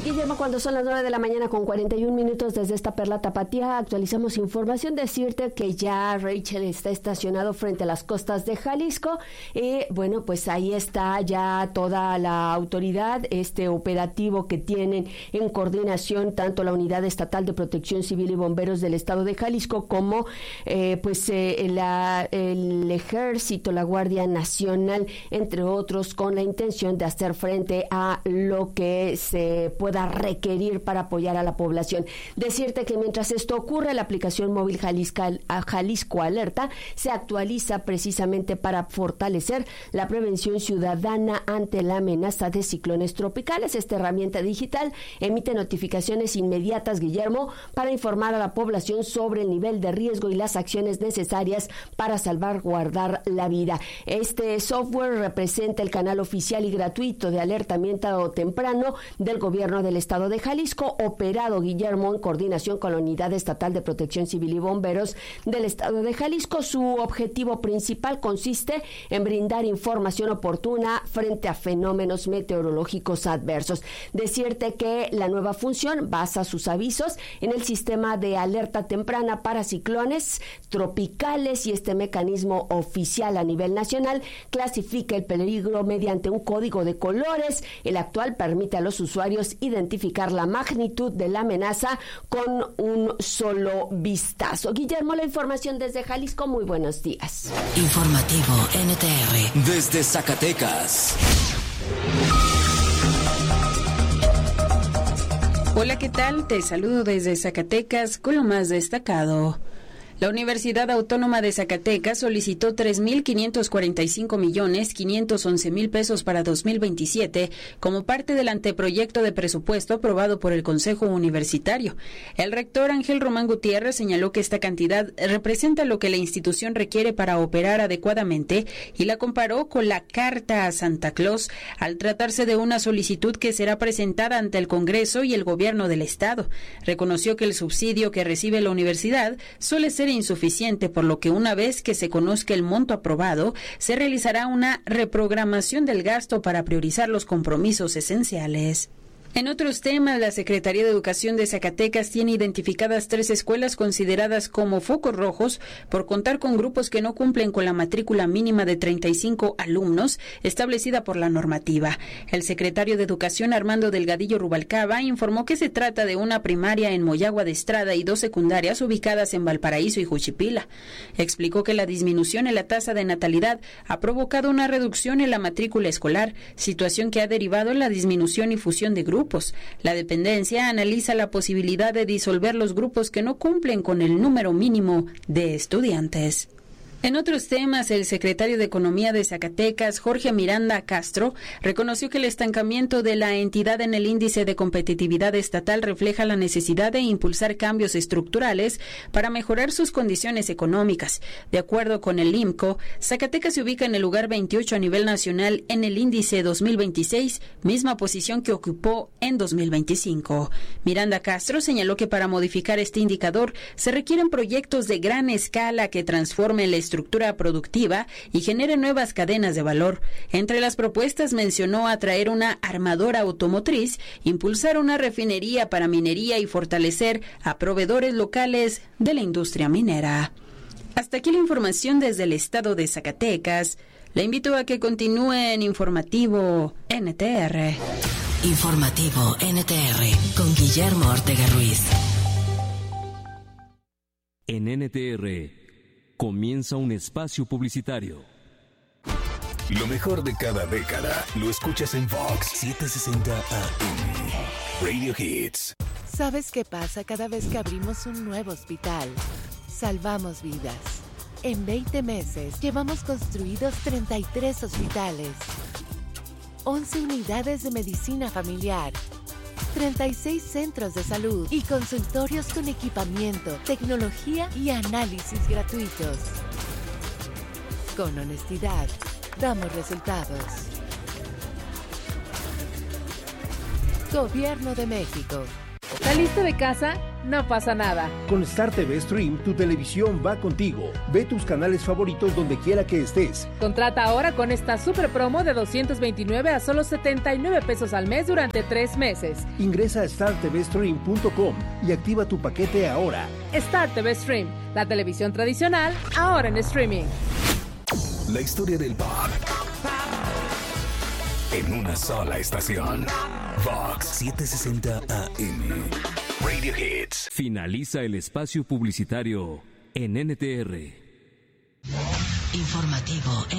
Guillermo, cuando son las 9 de la mañana con 41 minutos desde esta Perla Tapatía, actualizamos información. Decirte que ya Rachel está estacionado frente a las costas de Jalisco. Bueno, pues ahí está ya toda la autoridad, este operativo que tienen en coordinación tanto la Unidad Estatal de Protección Civil y Bomberos del Estado de Jalisco como el Ejército, la Guardia Nacional, entre otros, con la intención de hacer frente a lo que se pueda requerir para apoyar a la población. Decirte que mientras esto ocurre, la aplicación móvil Jalisco Alerta se actualiza precisamente para fortalecer la prevención ciudadana ante la amenaza de ciclones tropicales. Esta herramienta digital emite notificaciones inmediatas, Guillermo, para informar a la población sobre el nivel de riesgo y las acciones necesarias para salvaguardar la vida. Este software representa el canal oficial y gratuito de alertamiento temprano del gobierno del estado de Jalisco, operado, Guillermo, en coordinación con la Unidad Estatal de Protección Civil y Bomberos del estado de Jalisco. Su objetivo principal consiste en brindar información oportuna frente a fenómenos meteorológicos adversos. Decirte que la nueva función basa sus avisos en el sistema de alerta temprana para ciclones tropicales, y este mecanismo oficial a nivel nacional clasifica el peligro mediante un código de colores. El actual permite a los usuarios identificar la magnitud de la amenaza con un solo vistazo. Guillermo, la información desde Jalisco. Muy buenos días. Informativo NTR desde Zacatecas. Hola, ¿qué tal? Te saludo desde Zacatecas con lo más destacado. La Universidad Autónoma de Zacatecas solicitó 3,545,511,000 pesos para 2027 como parte del anteproyecto de presupuesto aprobado por el Consejo Universitario. El rector Ángel Román Gutiérrez señaló que esta cantidad representa lo que la institución requiere para operar adecuadamente y la comparó con la Carta a Santa Claus, al tratarse de una solicitud que será presentada ante el Congreso y el Gobierno del Estado. Reconoció que el subsidio que recibe la universidad suele ser insuficiente, por lo que una vez que se conozca el monto aprobado, se realizará una reprogramación del gasto para priorizar los compromisos esenciales. En otros temas, la Secretaría de Educación de Zacatecas tiene identificadas 3 escuelas consideradas como focos rojos por contar con grupos que no cumplen con la matrícula mínima de 35 alumnos establecida por la normativa. El secretario de Educación, Armando Delgadillo Rubalcaba, informó que se trata de una primaria en Moyagua de Estrada y 2 secundarias ubicadas en Valparaíso y Juchipila. Explicó que la disminución en la tasa de natalidad ha provocado una reducción en la matrícula escolar, situación que ha derivado en la disminución y fusión de grupos. La dependencia analiza la posibilidad de disolver los grupos que no cumplen con el número mínimo de estudiantes. En otros temas, el secretario de Economía de Zacatecas, Jorge Miranda Castro, reconoció que el estancamiento de la entidad en el índice de competitividad estatal refleja la necesidad de impulsar cambios estructurales para mejorar sus condiciones económicas. De acuerdo con el IMCO, Zacatecas se ubica en el lugar 28 a nivel nacional en el índice 2026, misma posición que ocupó en 2025. Miranda Castro señaló que para modificar este indicador se requieren proyectos de gran escala que transformen la estructura productiva y genere nuevas cadenas de valor. Entre las propuestas mencionó atraer una armadora automotriz, impulsar una refinería para minería y fortalecer a proveedores locales de la industria minera. Hasta aquí la información desde el estado de Zacatecas. Le invito a que continúe en Informativo NTR. Informativo NTR con Guillermo Ortega Ruiz. En NTR comienza un espacio publicitario. Lo mejor de cada década lo escuchas en Vox 760 AM. Radio Hits. ¿Sabes qué pasa cada vez que abrimos un nuevo hospital? Salvamos vidas. En 20 meses llevamos construidos 33 hospitales, 11 unidades de medicina familiar, 36 centros de salud y consultorios con equipamiento, tecnología y análisis gratuitos. Con honestidad, damos resultados. Gobierno de México. ¿Saliste de casa? no pasa nada. Con Star TV Stream, tu televisión va contigo. Ve tus canales favoritos donde quiera que estés. Contrata ahora con esta super promo de 229 a solo 79 pesos al mes durante 3 meses. Ingresa a startvstream.com y activa tu paquete ahora. Star TV Stream, la televisión tradicional, ahora en streaming. La historia del pop en una sola estación. Vox 760 AM. Radio Hits. Finaliza el espacio publicitario en NTR. Informativo